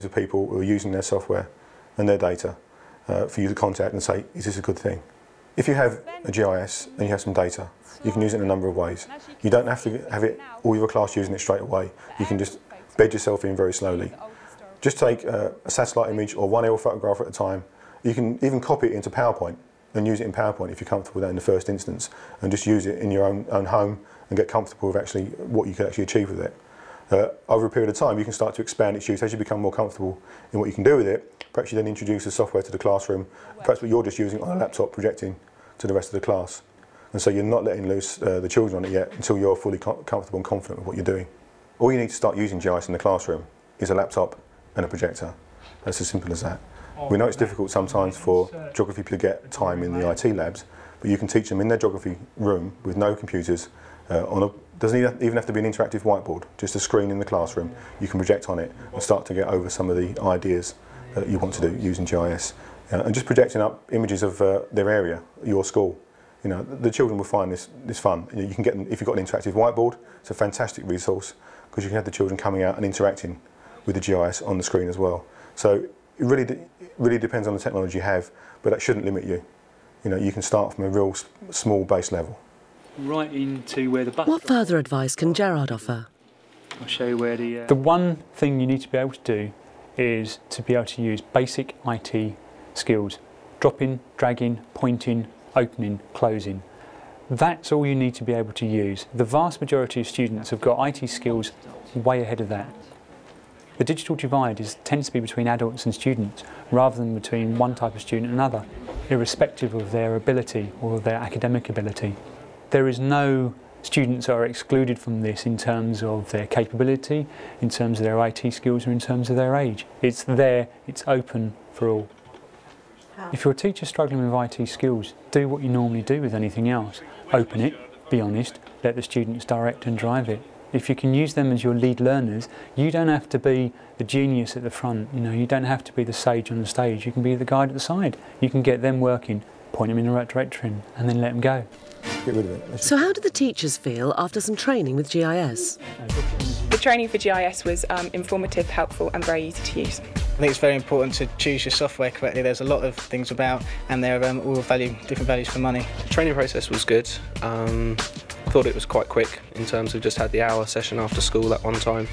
of people who are using their software and their data for you to contact and say, is this a good thing? If you have a GIS and you have some data, you can use it in a number of ways. You don't have to have all your class using it straight away. You can just bed yourself in very slowly. Just take a satellite image or one aerial photograph at a time. You can even copy it into PowerPoint and use it in PowerPoint if you're comfortable with that in the first instance, and just use it in your own home and get comfortable with actually what you can actually achieve with it. Over a period of time, you can start to expand its use as you become more comfortable in what you can do with it. Perhaps you then introduce the software to the classroom, perhaps you're just using it on a laptop projecting to the rest of the class. And so you're not letting loose the children on it yet until you're fully comfortable and confident with what you're doing. All you need to start using GIS in the classroom is a laptop and a projector. That's as simple as that. We know it's difficult sometimes for geography people to get time in the IT labs, but you can teach them in their geography room with no computers. Doesn't even have to be an interactive whiteboard, just a screen in the classroom. You can project on it and start to get over some of the ideas that you want to do using GIS. And just projecting up images of their area, your school. You know, the children will find this fun. You can get them, if you've got an interactive whiteboard, it's a fantastic resource because you can have the children coming out and interacting with the GIS on the screen as well. So it really depends on the technology you have, but that shouldn't limit you. You know, you can start from a real small base level. Right into where the bus. What further advice can Gerard offer? I'll show you where the one thing you need to be able to do is to be able to use basic IT skills. Dropping, dragging, pointing, opening, closing. That's all you need to be able to use. The vast majority of students have got IT skills way ahead of that. The digital divide tends to be between adults and students rather than between one type of student and another, irrespective of their ability or their academic ability. There is no students that are excluded from this in terms of their capability, in terms of their IT skills, or in terms of their age. It's there, it's open for all. If you're a teacher struggling with IT skills, do what you normally do with anything else. Open it, be honest, let the students direct and drive it. If you can use them as your lead learners, you don't have to be the genius at the front, you don't have to be the sage on the stage, you can be the guide at the side. You can get them working, point them in the right direction, and then let them go. Get rid of it. So how do the teachers feel after some training with GIS? The training for GIS was informative, helpful and very easy to use. I think it's very important to choose your software correctly. There's a lot of things about and they're all different values for money. The training process was good. Thought it was quite quick in terms of just had the hour session after school at one time.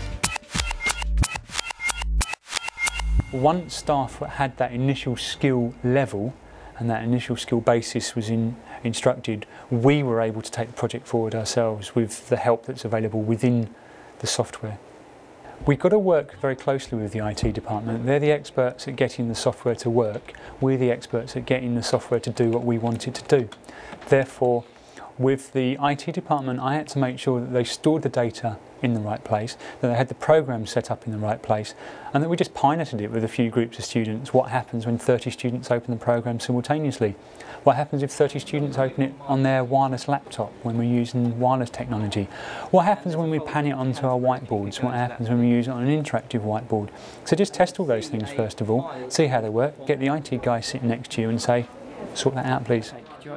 Once staff had that initial skill level and that initial skill basis was instructed, we were able to take the project forward ourselves with the help that's available within the software. We've got to work very closely with the IT department. They're the experts at getting the software to work. We're the experts at getting the software to do what we want it to do. Therefore, with the IT department, I had to make sure that they stored the data in the right place, that they had the program set up in the right place, and that we just piloted it with a few groups of students. What happens when 30 students open the program simultaneously? What happens if 30 students open it on their wireless laptop when we're using wireless technology? What happens when we pan it onto our whiteboards? What happens when we use it on an interactive whiteboard? So just test all those things first of all, see how they work, get the IT guy sitting next to you and say, sort that out please.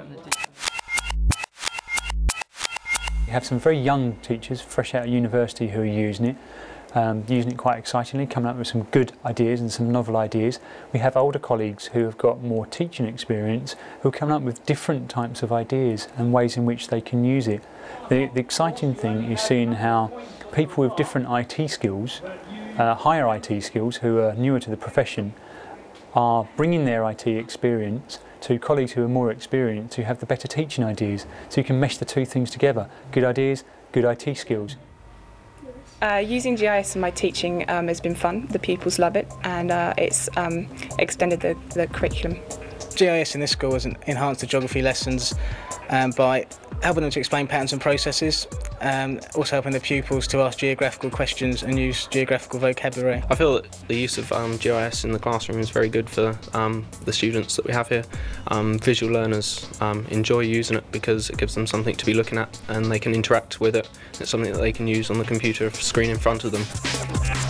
We have some very young teachers, fresh out of university, who are using it quite excitingly, coming up with some good ideas and some novel ideas. We have older colleagues who have got more teaching experience, who are coming up with different types of ideas and ways in which they can use it. The exciting thing is seeing how people with different IT skills, higher IT skills, who are newer to the profession, are bringing their IT experience to colleagues who are more experienced, who have the better teaching ideas, so you can mesh the two things together. Good ideas, good IT skills. Using GIS in my teaching has been fun. The pupils love it, and it's extended the curriculum. GIS in this school has enhanced the geography lessons by helping them to explain patterns and processes, also helping the pupils to ask geographical questions and use geographical vocabulary. I feel that the use of GIS in the classroom is very good for the students that we have here. Visual learners enjoy using it because it gives them something to be looking at and they can interact with it. It's something that they can use on the computer screen in front of them.